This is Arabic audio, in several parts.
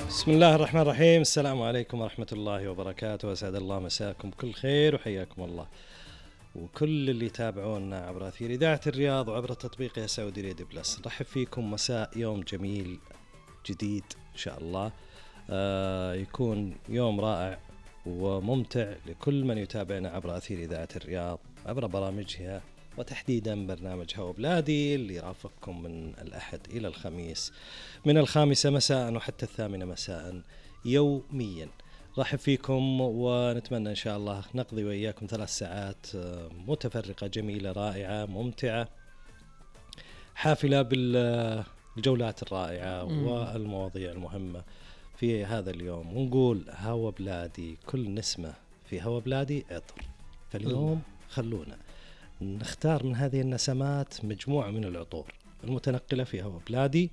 بسم الله الرحمن الرحيم. السلام عليكم ورحمة الله وبركاته، وأسعد الله مساكم كل خير وحياكم الله وكل اللي يتابعونا عبر أثير إذاعة الرياض وعبر تطبيق يا سعودي ريد بلس. نرحب فيكم مساء يوم جميل جديد إن شاء الله. يكون يوم رائع وممتع لكل من يتابعنا عبر أثير إذاعة الرياض عبر برامجها، وتحديدا برنامج هوا بلادي اللي يرافقكم من الأحد إلى الخميس من 5 مساء وحتى 8 مساء يوميا. رحب فيكم ونتمنى إن شاء الله نقضي وإياكم 3 ساعات متفرقة جميلة رائعة ممتعة، حافلة بالجولات الرائعة والمواضيع المهمة في هذا اليوم. ونقول هوا بلادي، كل نسمة في هوا بلادي عطر. فاليوم خلونا نختار من هذه النسمات مجموعة من العطور المتنقلة في هوا بلادي،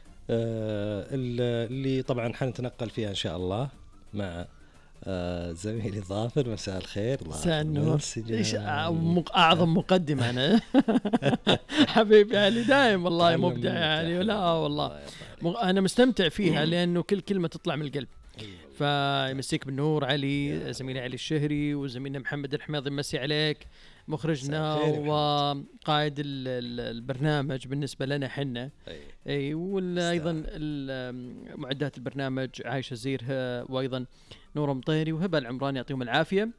اللي طبعا حنتنقل فيها إن شاء الله مع زميلي ظافر. مساء الخير. مساء النور. إيش أعظم مقدمة أنا حبيبي علي، دائم والله مبدع يعني. لا والله أنا مستمتع فيها لأنه كل كلمة تطلع من القلب. فيمسيك بالنور علي، زميلي علي الشهري، وزميلنا محمد الحميضي مسي عليك، مخرجنا وقائد البرنامج بالنسبة لنا حنا. أي وأيضا معدات البرنامج عايشة زير، وأيضا نور مطيري وهبة العمراني، يعطيهم العافية.